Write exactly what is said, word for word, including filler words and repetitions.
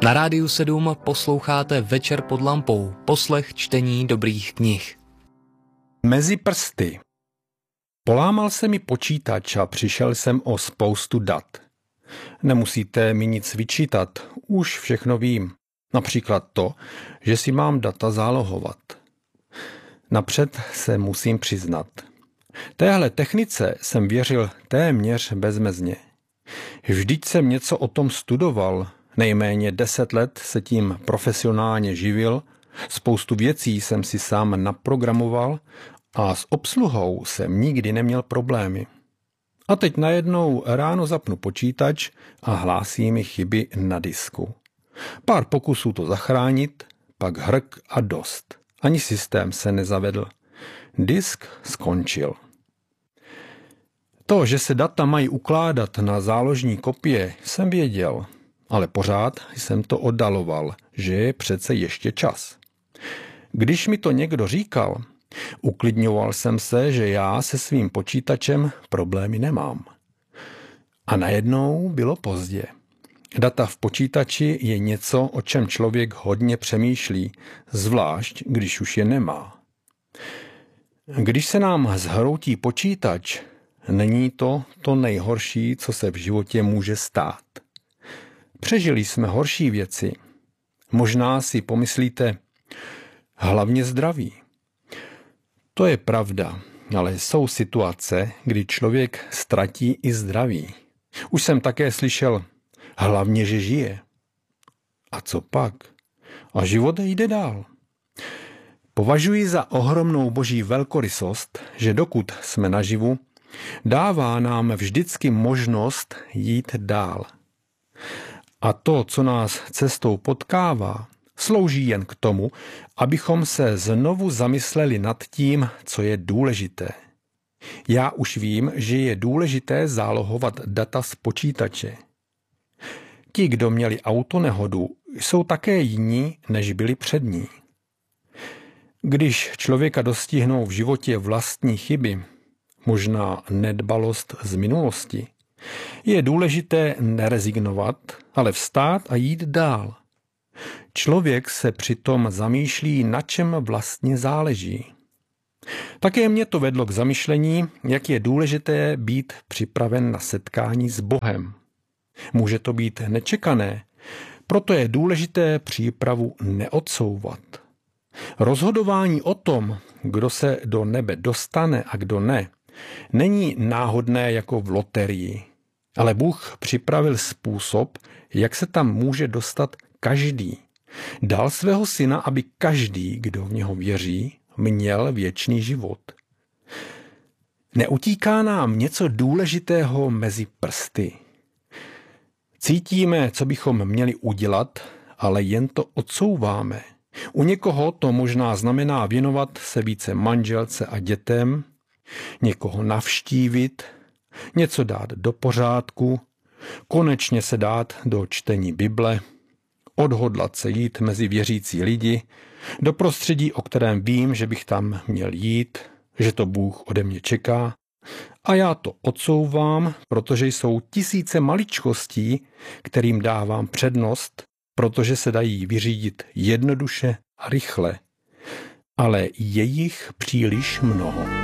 Na Rádiu sedm posloucháte Večer pod lampou, poslech čtení dobrých knih. Mezi prsty. Polámal se mi počítač a přišel jsem o spoustu dat. Nemusíte mi nic vyčítat, už všechno vím. Například to, že si mám data zálohovat. Napřed se musím přiznat. Téhle technice jsem věřil téměř bezmezně. Vždyť jsem něco o tom studoval, nejméně deset let se tím profesionálně živil, spoustu věcí jsem si sám naprogramoval a s obsluhou jsem nikdy neměl problémy. A teď najednou ráno zapnu počítač a hlásí mi chyby na disku. Pár pokusů to zachránit, pak hrk a dost. Ani systém se nezavedl. Disk skončil. To, že se data mají ukládat na záložní kopie, jsem věděl, ale pořád jsem to oddaloval, že je přece ještě čas. Když mi to někdo říkal, uklidňoval jsem se, že já se svým počítačem problémy nemám. A najednou bylo pozdě. Data v počítači je něco, o čem člověk hodně přemýšlí, zvlášť když už je nemá. Když se nám zhroutí počítač, není to to nejhorší, co se v životě může stát. Přežili jsme horší věci. Možná si pomyslíte, hlavně zdraví. To je pravda, ale jsou situace, kdy člověk ztratí i zdraví. Už jsem také slyšel, hlavně, že žije. A co pak? A život jde dál. Považuji za ohromnou boží velkorysost, že dokud jsme naživu, dává nám vždycky možnost jít dál. A to, co nás cestou potkává, slouží jen k tomu, abychom se znovu zamysleli nad tím, co je důležité. Já už vím, že je důležité zálohovat data z počítače. Ti, kdo měli autonehodu, jsou také jiní, než byli před ní. Když člověka dostihnou v životě vlastní chyby, možná nedbalost z minulosti, je důležité nerezignovat, ale vstát a jít dál. Člověk se přitom zamýšlí, na čem vlastně záleží. Také mě to vedlo k zamyšlení, jak je důležité být připraven na setkání s Bohem. Může to být nečekané, proto je důležité přípravu neodsouvat. Rozhodování o tom, kdo se do nebe dostane a kdo ne, není náhodné jako v loterii, ale Bůh připravil způsob, jak se tam může dostat každý. Dal svého syna, aby každý, kdo v něho věří, měl věčný život. Neutíká nám něco důležitého mezi prsty. Cítíme, co bychom měli udělat, ale jen to odsouváme. U někoho to možná znamená věnovat se více manželce a dětem, někoho navštívit, něco dát do pořádku, konečně se dát do čtení Bible, odhodlat se jít mezi věřící lidi, do prostředí, o kterém vím, že bych tam měl jít, že to Bůh ode mě čeká. A já to odsouvám, protože jsou tisíce maličkostí, kterým dávám přednost, protože se dají vyřídit jednoduše a rychle. Ale je jich příliš mnoho.